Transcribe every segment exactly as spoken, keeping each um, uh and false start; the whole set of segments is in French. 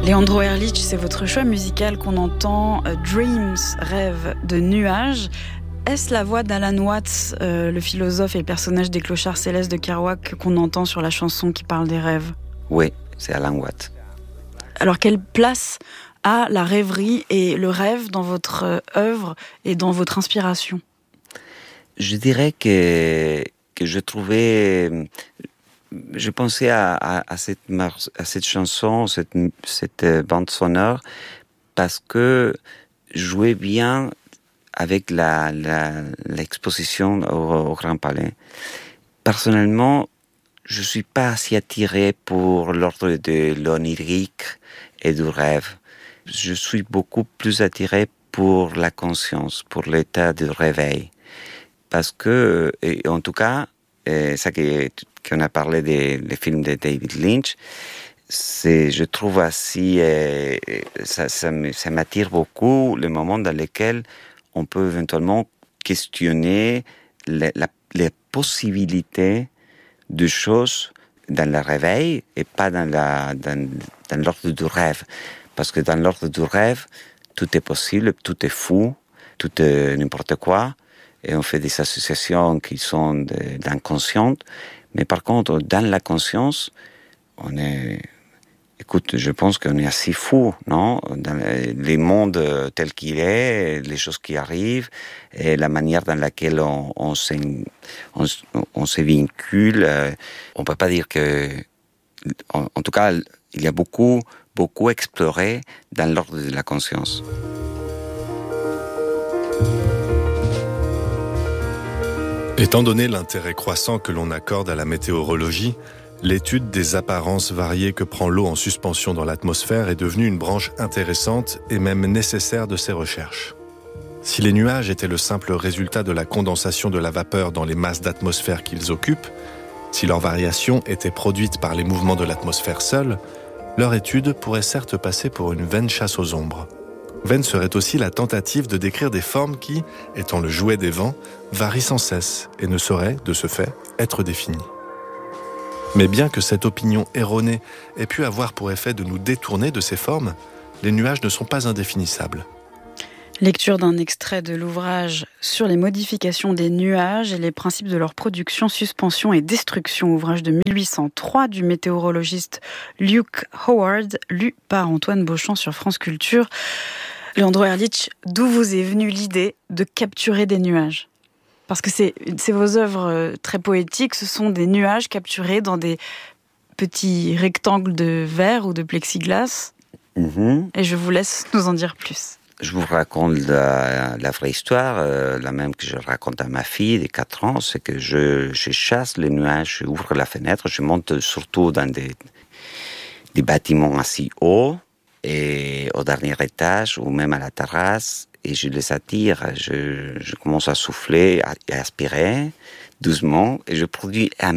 Leandro Erlich, c'est votre choix musical qu'on entend, euh, Dreams, rêve de nuages. Est-ce la voix d'Alan Watts, euh, le philosophe et le personnage des clochards célestes de Kerouac qu'on entend sur la chanson qui parle des rêves ? Oui, c'est Alan Watts. Alors quelle place a la rêverie et le rêve dans votre euh, œuvre et dans votre inspiration ? Je dirais que, que je trouvais... Je pensais à, à, à, cette, à cette chanson, cette, cette bande sonore, parce que je jouais bien avec la, la, l'exposition au, au Grand Palais. Personnellement, je suis pas assez attiré pour l'ordre de l'onirique et du rêve. Je suis beaucoup plus attiré pour la conscience, pour l'état de réveil. Parce que, et en tout cas, et ça qui, qu'on a parlé des, des films de David Lynch, c'est, je trouve assez, euh, ça, ça, ça m'attire beaucoup le moment dans lequel on peut éventuellement questionner les, la, les possibilités de choses dans le réveil et pas dans, la, dans, dans l'ordre du rêve. Parce que dans l'ordre du rêve, tout est possible, tout est fou, tout est n'importe quoi. Et on fait des associations qui sont de, d'inconscientes. Mais par contre, dans la conscience, on est... Écoute, je pense qu'on est assez fou, non ? Dans les mondes tels qu'il est, les choses qui arrivent, et la manière dans laquelle on, on, on, on se vincule. On peut pas dire que... En, en tout cas, il y a beaucoup, beaucoup exploré dans l'ordre de la conscience. Étant donné l'intérêt croissant que l'on accorde à la météorologie, l'étude des apparences variées que prend l'eau en suspension dans l'atmosphère est devenue une branche intéressante et même nécessaire de ces recherches. Si les nuages étaient le simple résultat de la condensation de la vapeur dans les masses d'atmosphère qu'ils occupent, si leurs variations étaient produites par les mouvements de l'atmosphère seule, leur étude pourrait certes passer pour une vaine chasse aux ombres. Vaine serait aussi la tentative de décrire des formes qui, étant le jouet des vents, varient sans cesse et ne sauraient, de ce fait, être définies. Mais bien que cette opinion erronée ait pu avoir pour effet de nous détourner de ces formes, les nuages ne sont pas indéfinissables. Lecture d'un extrait de l'ouvrage sur les modifications des nuages et les principes de leur production, suspension et destruction, ouvrage de mille huit cent trois du météorologiste Luke Howard, lu par Antoine Beauchamp sur France Culture. Leandro Erlich, d'où vous est venue l'idée de capturer des nuages ? Parce que c'est, c'est vos œuvres très poétiques, ce sont des nuages capturés dans des petits rectangles de verre ou de plexiglas. Mm-hmm. Et je vous laisse nous en dire plus. Je vous raconte la, la vraie histoire, euh, la même que je raconte à ma fille de quatre ans, c'est que je, je chasse les nuages, je ouvre la fenêtre, je monte surtout dans des, des bâtiments assez hauts, et au dernier étage, ou même à la terrasse, et je les attire, je, je commence à souffler, à, à aspirer, doucement, et je produis un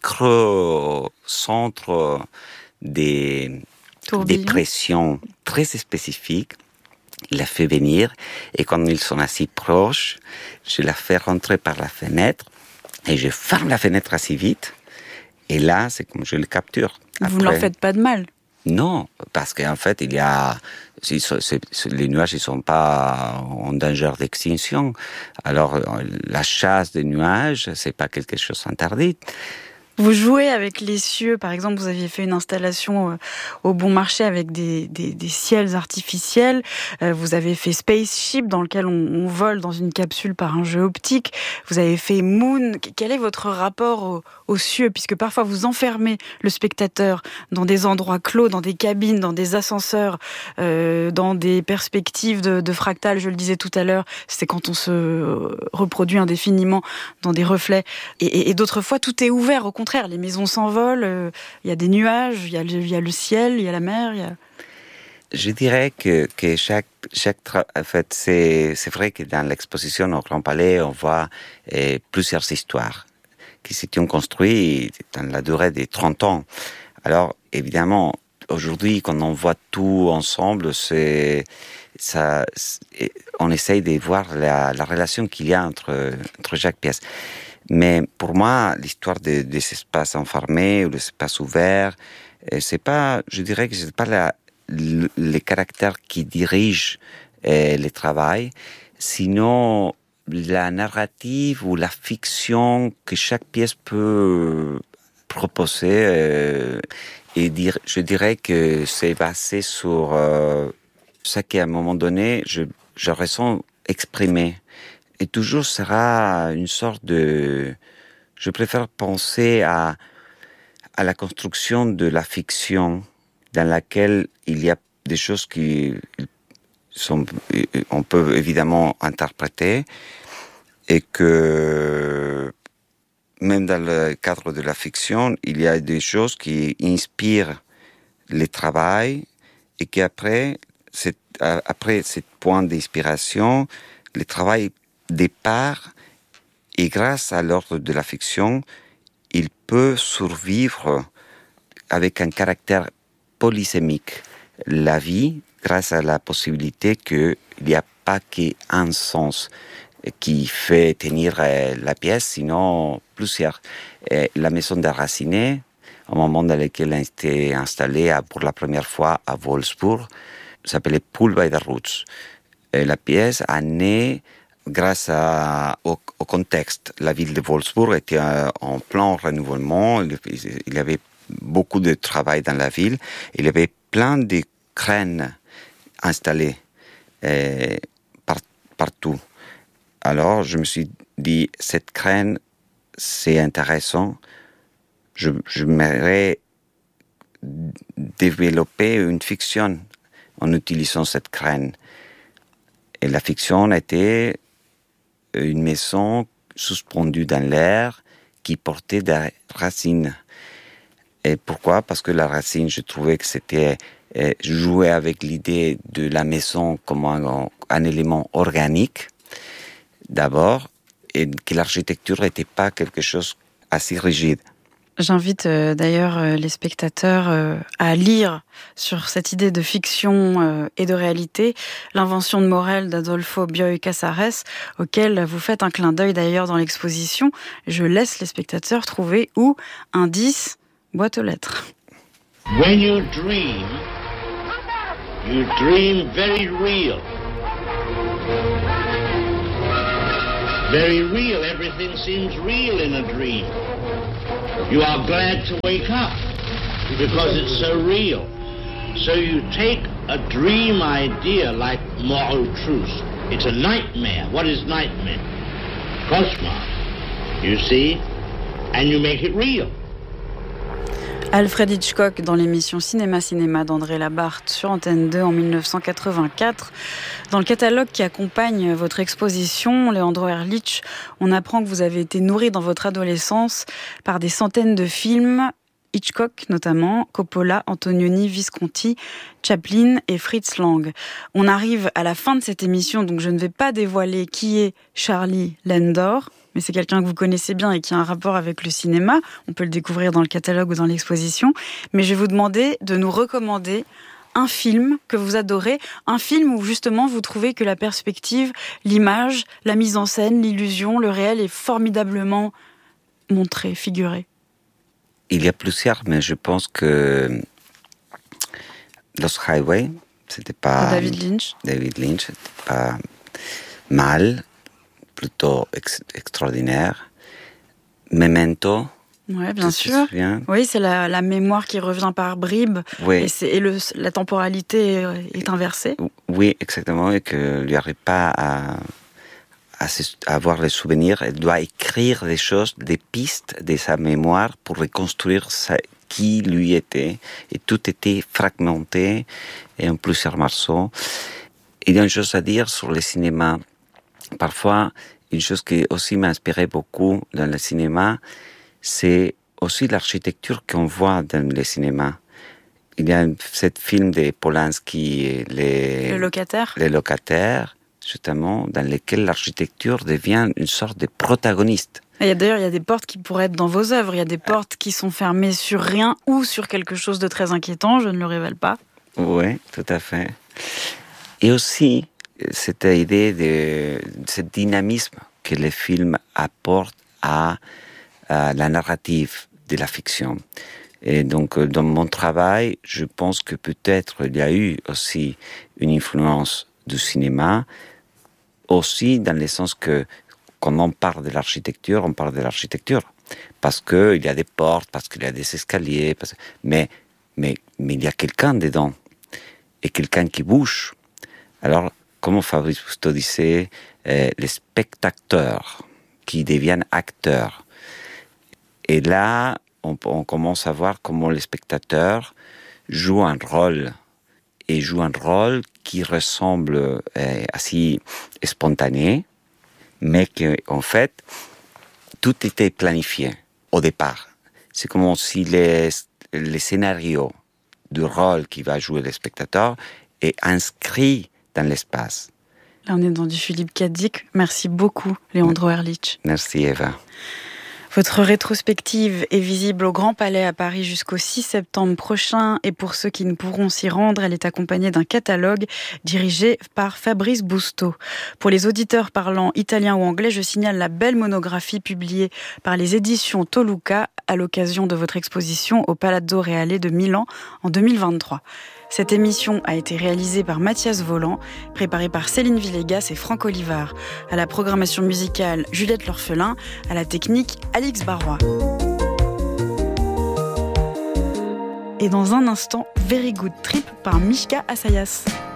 micro-centre des, des pressions très spécifiques, la fait venir, et quand ils sont assez proches, je la fais rentrer par la fenêtre, et je ferme la fenêtre assez vite, et là, c'est comme je le capture. Vous ne leur faites pas de mal ? Non, parce qu'en fait, il y a... C'est, c'est, c'est, les nuages, ils sont pas en danger d'extinction. Alors, la chasse des nuages, c'est pas quelque chose d'interdit. Vous jouez avec les cieux, par exemple, vous aviez fait une installation au Bon Marché avec des, des, des ciels artificiels. Vous avez fait Spaceship, dans lequel on, on vole dans une capsule par un jeu optique. Vous avez fait Moon. Quel est votre rapport au, aux cieux ? Puisque parfois vous enfermez le spectateur dans des endroits clos, dans des cabines, dans des ascenseurs, euh, dans des perspectives de, de fractales, je le disais tout à l'heure. C'est quand on se reproduit indéfiniment dans des reflets. Et, et, et d'autres fois, tout est ouvert, au contraire. Les maisons s'envolent, il euh, y a des nuages, il y, y a le ciel, il y a la mer. Y a... Je dirais que, que chaque, chaque tra... en fait, c'est, c'est vrai que dans l'exposition au Grand Palais, on voit euh, plusieurs histoires qui s'étaient construites dans la durée des trente ans. Alors, évidemment, aujourd'hui, quand on voit tout ensemble, c'est, ça, c'est, on essaye de voir la, la relation qu'il y a entre, entre chaque pièce. Mais pour moi, l'histoire des, des espaces enfermés ou des espaces ouverts, c'est pas, je dirais que c'est pas la, le, les caractères qui dirigent euh, le travail, sinon la narrative ou la fiction que chaque pièce peut proposer. Euh, et dire, je dirais que c'est basé sur euh, ce qu'à un moment donné, je, je ressens exprimé. Et toujours sera une sorte de... Je préfère penser à, à la construction de la fiction dans laquelle il y a des choses qui sont, on peut évidemment interpréter et que même dans le cadre de la fiction, il y a des choses qui inspirent le travail et qu'après, c'est, après ce point d'inspiration, le travail départ et grâce à l'ordre de la fiction, il peut survivre avec un caractère polysémique. La vie, grâce à la possibilité qu'il n'y a pas qu'un sens qui fait tenir la pièce, sinon plusieurs. Et la maison de Racine, au moment dans lequel elle a été installée pour la première fois à Wolfsburg, s'appelait Pool by the Roots. Et la pièce a né grâce à, au, au contexte. La ville de Wolfsburg était en plein renouvellement, il, il y avait beaucoup de travail dans la ville, il y avait plein de crènes installées euh, par, partout. Alors je me suis dit, cette crène, c'est intéressant, je, je m'aimerais développer une fiction en utilisant cette crène. Et la fiction était une maison suspendue dans l'air qui portait des racines. Et pourquoi ? Parce que la racine, je trouvais que c'était euh, jouer avec l'idée de la maison comme un, un élément organique, d'abord, et que l'architecture n'était pas quelque chose assez rigide. J'invite euh, d'ailleurs euh, les spectateurs euh, à lire sur cette idée de fiction euh, et de réalité l'invention de Morel d'Adolfo Bioy Casares, auquel vous faites un clin d'œil d'ailleurs dans l'exposition. Je laisse les spectateurs trouver où indice boîte aux lettres. When you dream, you dream very real. Very real. Everything seems real in a dream. You are glad to wake up because it's so real. So you take a dream idea like moral truth. It's a nightmare. What is nightmare? Cauchemar. You see? And you make it real. Alfred Hitchcock dans l'émission Cinéma Cinéma d'André Labarthe sur Antenne deux en dix-neuf cent quatre-vingt-quatre. Dans le catalogue qui accompagne votre exposition, Leandro Erlich, on apprend que vous avez été nourri dans votre adolescence par des centaines de films, Hitchcock notamment, Coppola, Antonioni, Visconti, Chaplin et Fritz Lang. On arrive à la fin de cette émission, donc je ne vais pas dévoiler qui est Charlie Lendor, mais c'est quelqu'un que vous connaissez bien et qui a un rapport avec le cinéma. On peut le découvrir dans le catalogue ou dans l'exposition. Mais je vais vous demander de nous recommander un film que vous adorez, un film où justement vous trouvez que la perspective, l'image, la mise en scène, l'illusion, le réel est formidablement montré, figuré. Il y a plusieurs, mais je pense que Lost Highway, c'était pas... De David Lynch. David Lynch, c'était pas mal, plutôt ex- extraordinaire. Memento. Oui, bien sûr. Oui, c'est la, la mémoire qui revient par bribes. Oui. Et, c'est, et le, la temporalité est, est inversée. Oui, exactement. Et qu'il n'y arrive pas à, à, à avoir les souvenirs. Elle doit écrire des choses, des pistes de sa mémoire pour reconstruire sa, qui lui était. Et tout était fragmenté et en plusieurs morceaux. Il y a une chose à dire sur le cinéma. Parfois, une chose qui aussi m'a inspiré beaucoup dans le cinéma, c'est aussi l'architecture qu'on voit dans le cinéma. Il y a ce film de Polanski, les, le locataire. les locataires, justement, dans lequel l'architecture devient une sorte de protagoniste. Il y a, d'ailleurs, il y a des portes qui pourraient être dans vos œuvres. Il y a des portes qui sont fermées sur rien ou sur quelque chose de très inquiétant. Je ne le révèle pas. Oui, tout à fait. Et aussi, cette idée de ce dynamisme que les films apportent à, à la narrative de la fiction. Et donc, dans mon travail, je pense que peut-être il y a eu aussi une influence du cinéma, aussi dans le sens que quand on parle de l'architecture, on parle de l'architecture. Parce qu'il y a des portes, parce qu'il y a des escaliers, parce... mais, mais, mais il y a quelqu'un dedans, et quelqu'un qui bouge. Alors, comme Fabrice Bustos disait, euh, les spectateurs qui deviennent acteurs. Et là, on, on commence à voir comment les spectateurs jouent un rôle, et jouent un rôle qui ressemble euh, assez spontané, mais qu'en fait, tout était planifié au départ. C'est comme si les, les scénarios du rôle qui va jouer le spectateur est inscrit dans l'espace. Là, on est dans du Philippe Cadic. Merci beaucoup, Leandro Ehrlich. Merci, Eva. Votre rétrospective est visible au Grand Palais à Paris jusqu'au six septembre prochain. Et pour ceux qui ne pourront s'y rendre, elle est accompagnée d'un catalogue dirigé par Fabrice Bustos. Pour les auditeurs parlant italien ou anglais, je signale la belle monographie publiée par les éditions Toluca à l'occasion de votre exposition au Palazzo Reale de Milan en deux mille vingt-trois. Cette émission a été réalisée par Mathias Voland, préparée par Céline Villegas et Franck Olivard. À la programmation musicale, Juliette L'Orphelin, à la technique, Alix Barrois. Et dans un instant, Very Good Trip par Mishka Assayas.